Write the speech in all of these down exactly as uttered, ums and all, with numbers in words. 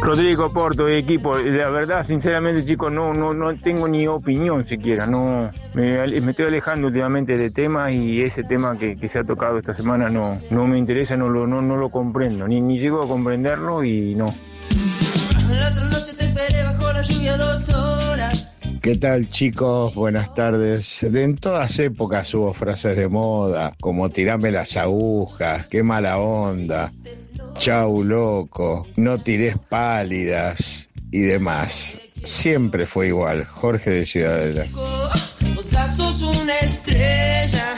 Rodrigo Porto y equipo, la verdad, sinceramente, chicos, no no no tengo ni opinión siquiera, no me, me estoy alejando últimamente de temas y ese tema que, que se ha tocado esta semana no no me interesa, no lo no no lo comprendo, ni ni llego a comprenderlo y no. La otra noche te esperé bajo la lluvia dos horas. ¿Qué tal, chicos? Buenas tardes. En todas épocas hubo frases de moda, como tirame las agujas, qué mala onda, chau loco, no tires pálidas y demás. Siempre fue igual. Jorge de Ciudadela. Vos ya sos una estrella.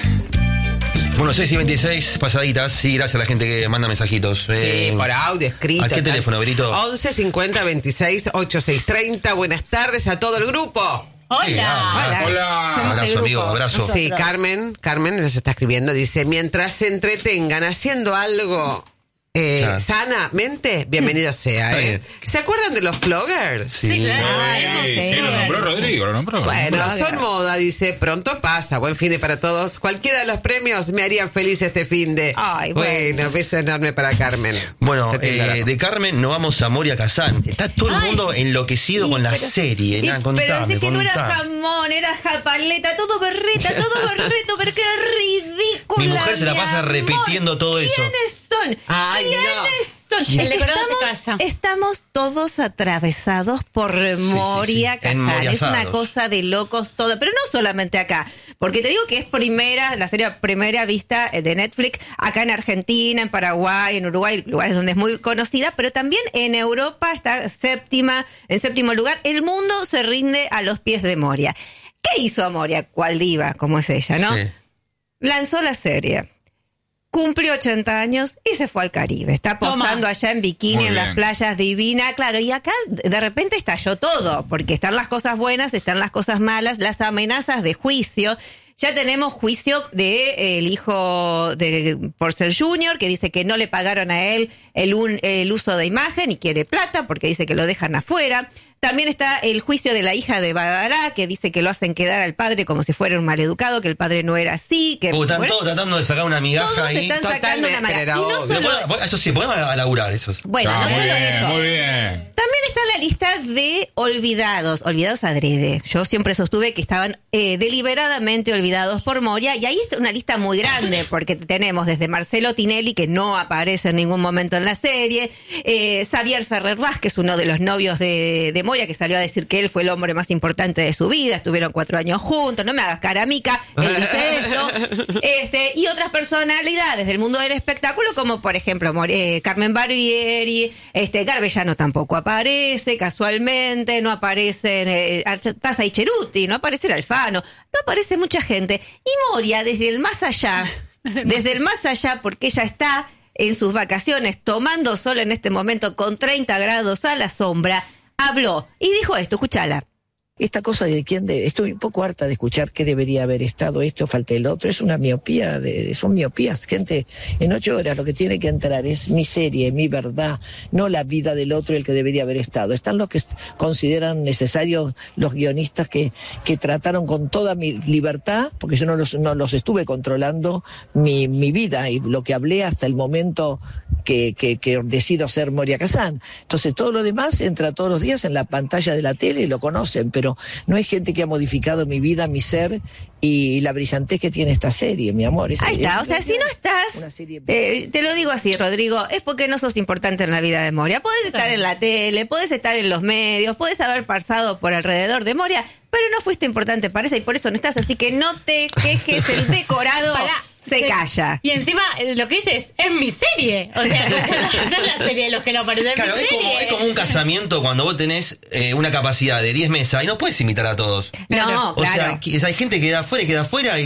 Bueno, seis y veintiséis pasaditas, sí, gracias a la gente que manda mensajitos. Sí, eh, por audio, escrito. ¿A qué teléfono, Berito? once cincuenta veintiséis ochenta y seis treinta. Buenas tardes a todo el grupo. Hola. Sí, Hola. Hola. Abrazo, amigo, abrazo. Sí, Carmen, Carmen nos está escribiendo, dice, mientras se entretengan haciendo algo eh, Claro. sanamente, bienvenido sea, ¿eh? ¿Se acuerdan de los vloggers? Sí. Ay, Sí, lo nombró Rodrigo, lo nombró. Bueno, Vloggers. son moda, dice, pronto pasa, buen fin de para todos. Cualquiera de los premios me harían feliz este fin de. Ay, bueno. bueno. beso enorme para Carmen. Bueno, Se tilda la eh, de Carmen nos vamos a Moria Kazan. Está todo el Ay. mundo enloquecido Y con la pero- serie. y- Nada, pero contame, es que no era contame. jamón, era japaleta, todo berreta, todo berreto, pero qué ridícula. Mi mujer se la mi pasa amor. repitiendo todo eso. ¿Quiénes son? Ay, ¿Quiénes no. son? ¿Quién? Es que El estamos, Leonardo se calla. estamos todos atravesados por Moria sí. Kazan. Es Enmoriazados. una cosa de locos todo, pero no solamente acá. Porque te digo que es primera, la serie primera vista de Netflix, acá en Argentina, en Paraguay, en Uruguay, lugares donde es muy conocida, pero también en Europa está séptima, en séptimo lugar. El mundo se rinde a los pies de Moria. ¿Qué hizo Moria? Cual diva, como es ella, ¿no? Sí. Lanzó la serie. Cumplió ochenta años y se fue al Caribe. Está Toma. posando allá en bikini Muy en las bien. playas divinas. Claro, y acá de repente estalló todo, porque están las cosas buenas, están las cosas malas, las amenazas de juicio. Ya tenemos juicio de eh, el hijo de Porcel junior, que dice que no le pagaron a él el, un, el uso de imagen y quiere plata porque dice que lo dejan afuera. También está el juicio de la hija de Badará, que dice que lo hacen quedar al padre como si fuera un maleducado, que el padre no era así. Que, Uh, están bueno, todos tratando de sacar una migaja todos ahí. están sacando una Totalmente, mala. Y pero no obvio. solo, Después- eso sí, podemos a, a laburar esos. bueno, Ah, no muy solo bien, eso. muy bien. También está la lista de olvidados, olvidados adrede. Yo siempre sostuve que estaban eh, deliberadamente olvidados por Moria, y ahí está una lista muy grande, porque tenemos desde Marcelo Tinelli, que no aparece en ningún momento en la serie, eh, Xavier Ferrer Vázquez, uno de los novios de, de Moria, que salió a decir que él fue el hombre más importante de su vida, estuvieron cuatro años juntos, no me hagas cara mica, él dice eso. Este, y otras personalidades del mundo del espectáculo, como por ejemplo Mor- eh, Carmen Barbieri, este, Garbellano tampoco aparece, casualmente, no aparecen eh, Artaza y Cheruti, no aparece el Alfano, no aparece mucha gente. Y Moria, desde el más allá, desde el más allá, porque ella está en sus vacaciones tomando sol en este momento con treinta grados a la sombra, habló y dijo esto, escúchala. Esta cosa de quién de, estoy un poco harta de escuchar que debería haber estado esto, falta el otro, es una miopía, de, son miopías, gente, en ocho horas lo que tiene que entrar es mi serie, mi verdad, no la vida del otro el que debería haber estado. Están los que consideran necesarios los guionistas que, que trataron con toda mi libertad, porque yo no los, no los estuve controlando mi, mi vida y lo que hablé hasta el momento que, que, que decido ser Moria Kazan. Entonces todo lo demás entra todos los días en la pantalla de la tele y lo conocen, pero no hay gente que ha modificado mi vida, mi ser y la brillantez que tiene esta serie, mi amor. Es, Ahí está, es- o sea, si no una estás, serie- eh, te lo digo así, Rodrigo, es porque no sos importante en la vida de Moria. Podés estar en la tele, podés estar en los medios, podés haber pasado por alrededor de Moria, pero no fuiste importante para esa y por eso no estás, así que no te quejes, el decorado Pará, se se- calla. Y encima, eh, lo que dices, es mi serie. O sea, no es, no es la serie de los que no aparecen. Es Claro, mi es como, serie. es como un casamiento cuando vos tenés eh, una capacidad de diez mesas y no puedes invitar a todos. No, O sea, claro. que- hay gente que queda afuera y queda afuera y